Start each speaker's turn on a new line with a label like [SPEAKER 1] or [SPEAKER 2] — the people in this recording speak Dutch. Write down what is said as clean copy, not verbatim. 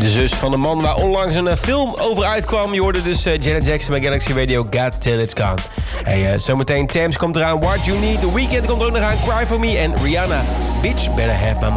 [SPEAKER 1] De zus van de man waar onlangs een film over uitkwam. Je hoorde dus Janet Jackson bij Galaxy Radio, God Till It's Gone. Hey, zometeen Thames komt eraan, What You Need. The Weeknd komt er ook nog aan, Cry For Me. En Rihanna, Bitch Better Have My Mind.